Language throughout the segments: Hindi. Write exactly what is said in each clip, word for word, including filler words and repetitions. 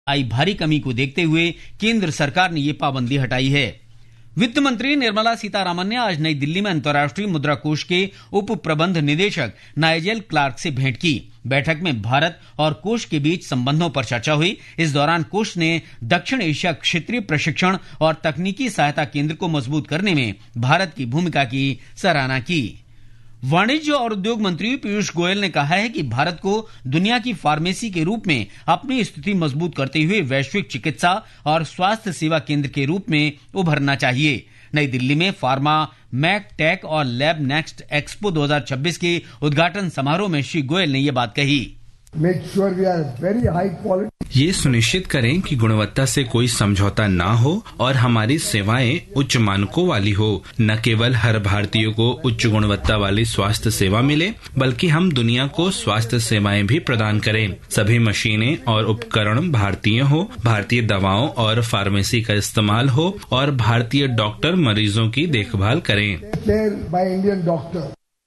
आई भारी कमी को देखते हुए केंद्र सरकार ने ये पाबंदी हटाई है। वित्त मंत्री निर्मला सीतारामन ने आज नई दिल्ली में अंतर्राष्ट्रीय मुद्रा कोष के उप प्रबंध निदेशक नाइजेल क्लार्क से भेंट की। बैठक में भारत और कोष के बीच संबंधों पर चर्चा हुई। इस दौरान कोष ने दक्षिण एशिया क्षेत्रीय प्रशिक्षण और तकनीकी सहायता केंद्र को मजबूत करने में भारत की भूमिका की सराहना की। वाणिज्य और उद्योग मंत्री पीयूष गोयल ने कहा है कि भारत को दुनिया की फार्मेसी के रूप में अपनी स्थिति मजबूत करते हुए वैश्विक चिकित्सा और स्वास्थ्य सेवा केंद्र के रूप में उभरना चाहिए। नई दिल्ली में फार्मा मैक टेक और लैब नेक्स्ट एक्सपो दो हज़ार छब्बीस के उद्घाटन समारोह में श्री गोयल ने ये बात कही। Make sure we are very high quality. ये सुनिश्चित करें कि गुणवत्ता से कोई समझौता ना हो और हमारी सेवाएं उच्च मानकों वाली हो। न केवल हर भारतीय को उच्च गुणवत्ता वाली स्वास्थ्य सेवा मिले, बल्कि हम दुनिया को स्वास्थ्य सेवाएं भी प्रदान करें। सभी मशीनें और उपकरण भारतीय हो, भारतीय दवाओं और फार्मेसी का इस्तेमाल हो और भारतीय डॉक्टर मरीजों की देखभाल करें। By Indian doctor.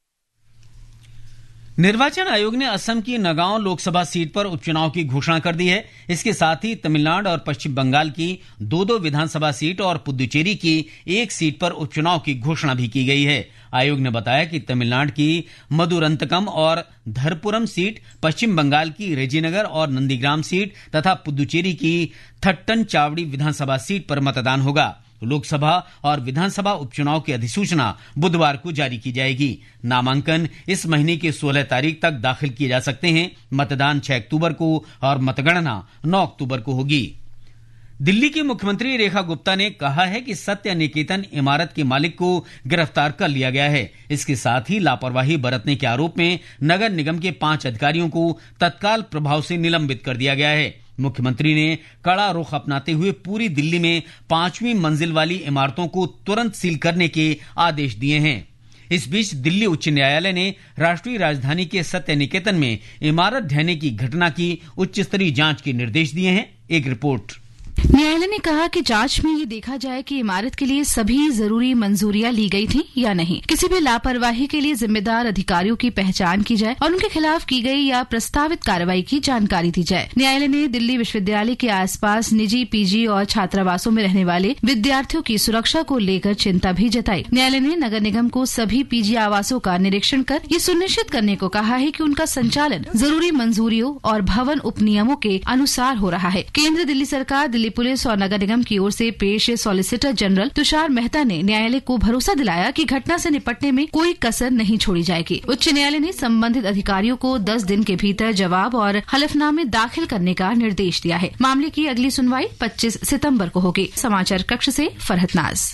निर्वाचन आयोग ने असम की नगांव लोकसभा सीट पर उपचुनाव की घोषणा कर दी है। इसके साथ ही तमिलनाडु और पश्चिम बंगाल की दो दो विधानसभा सीट और पुदुचेरी की एक सीट पर उपचुनाव की घोषणा भी की गई है। आयोग ने बताया कि तमिलनाडु की मधुरंतकम और धरपुरम सीट, पश्चिम बंगाल की रेजीनगर और नंदीग्राम सीट तथा पुदुचेरी की थट्टन चावड़ी विधानसभा सीट पर मतदान होगा। लोकसभा और विधानसभा उपचुनाव की अधिसूचना बुधवार को जारी की जाएगी। नामांकन इस महीने की सोलह तारीख तक दाखिल किए जा सकते हैं। मतदान छह अक्टूबर को और मतगणना नौ अक्टूबर को होगी। दिल्ली की मुख्यमंत्री रेखा गुप्ता ने कहा है कि सत्य निकेतन इमारत के मालिक को गिरफ्तार कर लिया गया है। इसके साथ ही लापरवाही बरतने के आरोप में नगर निगम के पांच अधिकारियों को तत्काल प्रभाव से निलंबित कर दिया गया है। मुख्यमंत्री ने कड़ा रुख अपनाते हुए पूरी दिल्ली में पांचवी मंजिल वाली इमारतों को तुरंत सील करने के आदेश दिए हैं। इस बीच दिल्ली उच्च न्यायालय ने राष्ट्रीय राजधानी के सत्य निकेतन में इमारत ढहने की घटना की उच्च स्तरीय जांच के निर्देश दिए हैं। एक रिपोर्ट। न्यायालय ने कहा कि जांच में ये देखा जाए कि इमारत के लिए सभी जरूरी मंजूरियां ली गई थी या नहीं। किसी भी लापरवाही के लिए जिम्मेदार अधिकारियों की पहचान की जाए और उनके खिलाफ की गई या प्रस्तावित कार्रवाई की जानकारी दी जाए। न्यायालय ने दिल्ली विश्वविद्यालय के आसपास निजी पीजी और छात्रावासों में रहने वाले विद्यार्थियों की सुरक्षा को लेकर चिंता भी जताई। न्यायालय ने नगर निगम को सभी पीजी आवासों का निरीक्षण कर ये सुनिश्चित करने को कहा है कि उनका संचालन जरूरी मंजूरियों और भवन उपनियमों के अनुसार हो रहा है। केंद्र, दिल्ली सरकार, दिल्ली पुलिस और नगर निगम की ओर से पेश सॉलिसिटर जनरल तुषार मेहता ने न्यायालय को भरोसा दिलाया कि घटना से निपटने में कोई कसर नहीं छोड़ी जाएगी। उच्च न्यायालय ने संबंधित अधिकारियों को दस दिन के भीतर जवाब और हलफनामे दाखिल करने का निर्देश दिया है। मामले की अगली सुनवाई पच्चीस सितंबर को होगी। समाचार कक्ष से फरहत नाज।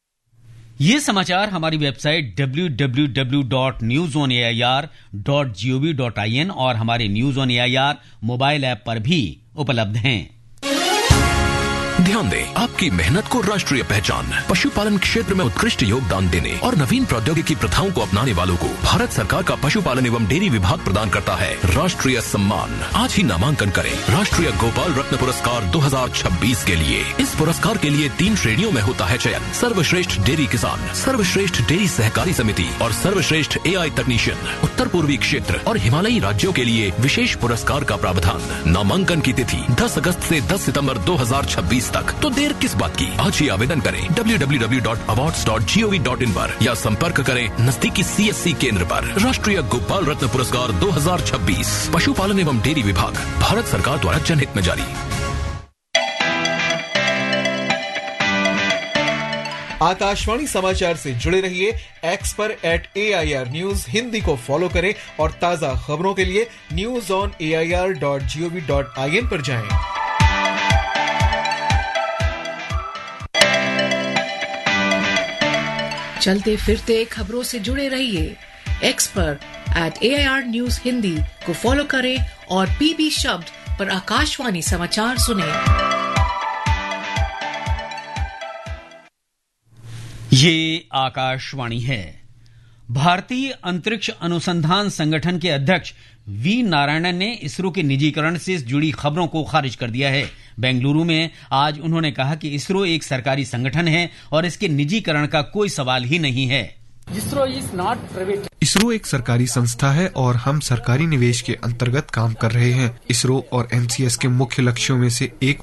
ये समाचार हमारी website W W W dot news on A I R dot G O V dot I N और हमारे news on A I R mobile app पर भी उपलब्ध हैं। ध्यान दें, आपकी मेहनत को राष्ट्रीय पहचान, पशुपालन क्षेत्र में उत्कृष्ट योगदान देने और नवीन प्रौद्योगिकी प्रथाओं को अपनाने वालों को भारत सरकार का पशुपालन एवं डेयरी विभाग प्रदान करता है राष्ट्रीय सम्मान। आज ही नामांकन करें राष्ट्रीय गोपाल रत्न पुरस्कार दो हज़ार छब्बीस के लिए। इस पुरस्कार के लिए तीन श्रेणियों में होता है चयन: सर्वश्रेष्ठ डेयरी किसान, सर्वश्रेष्ठ डेयरी सहकारी समिति और सर्वश्रेष्ठ ए आई तकनीशियन। उत्तर पूर्वी क्षेत्र और हिमालयी राज्यों के लिए विशेष पुरस्कार का प्रावधान। नामांकन की तिथि दस अगस्त से दस सितंबर दो हज़ार छब्बीस तक। तो देर किस बात की, आज ही आवेदन करें W W W dot awards dot G O V dot in पर या संपर्क करें नजदीकी सी एस सी केंद्र पर। राष्ट्रीय गोपाल रत्न पुरस्कार दो हज़ार छब्बीस पशुपालन एवं डेयरी विभाग, भारत सरकार द्वारा जनहित में जारी। आकाशवाणी समाचार से जुड़े रहिए। एक्स पर eight A I R news Hindi को फॉलो करें और ताजा खबरों के लिए news on A I R dot G O V dot I N पर जाएं। चलते फिरते खबरों से जुड़े रहिए। एक्स पर eight A I R news Hindi को फॉलो करें और पीबी शब्द पर आकाशवाणी समाचार सुनें। ये आकाशवाणी है। भारतीय अंतरिक्ष अनुसंधान संगठन के अध्यक्ष वी नारायणन ने इसरो के निजीकरण से जुड़ी खबरों को खारिज कर दिया है। बेंगलुरु में आज उन्होंने कहा कि इसरो एक सरकारी संगठन है और इसके निजीकरण का कोई सवाल ही नहीं है। इसरो एक सरकारी संस्था है और हम सरकारी निवेश के अंतर्गत काम कर रहे हैं। इसरो और एन सी एस के मुख्य लक्ष्यों में से एक